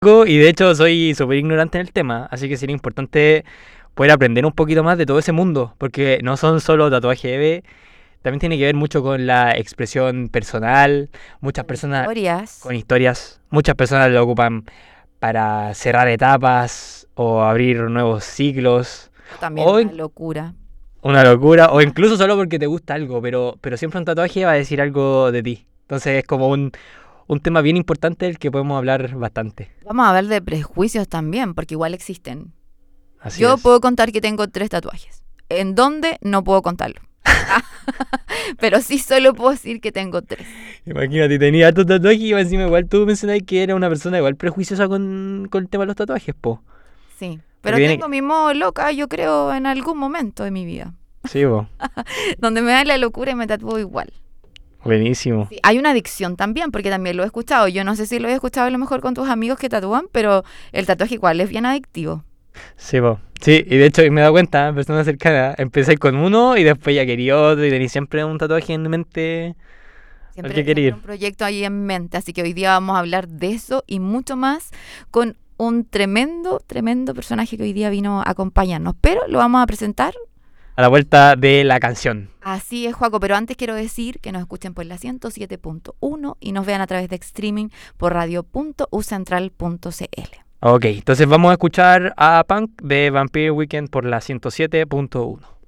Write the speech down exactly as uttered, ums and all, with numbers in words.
Y de hecho soy súper ignorante en el tema, así que sería importante poder aprender un poquito más de todo ese mundo, porque no son solo tatuajes de bebé, también tiene que ver mucho con la expresión personal, muchas Con personas historias. con historias, muchas personas lo ocupan para cerrar etapas o abrir nuevos ciclos, O también o una in- locura. una locura, o incluso solo porque te gusta algo, pero, pero siempre un tatuaje va a decir algo de ti. Entonces es como un, un tema bien importante del que podemos hablar bastante. Vamos a hablar de prejuicios también, porque igual existen. Así Yo es. puedo contar que tengo tres tatuajes. ¿En dónde? No puedo contarlo. Pero sí solo puedo decir que tengo tres. Imagínate, tenía hartos tatuajes y encima igual tú mencionabas que era una persona igual prejuiciosa con, con el tema de los tatuajes, po. Sí. Porque Pero tiene... tengo mi modo loca, yo creo, en algún momento de mi vida. Sí, po. Donde me da la locura y me tatúo igual. Buenísimo. Sí, hay una adicción también, porque también lo he escuchado. Yo no sé si lo he escuchado a lo mejor con tus amigos que tatúan, pero el tatuaje igual es bien adictivo. Sí, po. Sí, y de hecho me he dado cuenta, personas cercanas, empecé con uno y después ya quería otro y tenía siempre un tatuaje en mente al Siempre, que quería siempre ir. un proyecto ahí en mente. Así que hoy día vamos a hablar de eso y mucho más con un tremendo, tremendo personaje que hoy día vino a acompañarnos. Pero lo vamos a presentar. A la vuelta de la canción. Así es, Joaco, pero antes quiero decir que nos escuchen por la ciento siete punto uno y nos vean a través de streaming por radio punto u central punto c l. Ok, entonces vamos a escuchar a Punk de Vampire Weekend por la ciento siete punto uno.